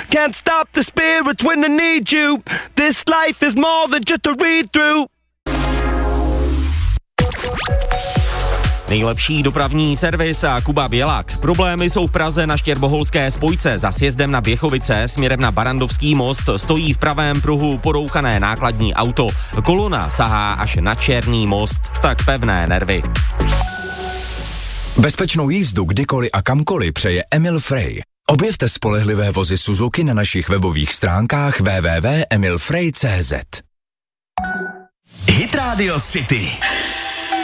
Can't stop the spirits when I need you. This life is more than just a read-through. Nejlepší dopravní servis a Kuba Bělak. Problémy jsou v Praze na Štěrboholské spojce. Za sjezdem na Běchovice směrem na Barandovský most stojí v pravém pruhu porouchané nákladní auto. Kolona sahá až na Černý most. Tak pevné nervy. Bezpečnou jízdu kdykoliv a kamkoliv přeje Emil Frey. Objevte spolehlivé vozy Suzuki na našich webových stránkách www.emilfrey.cz. Hit Radio City.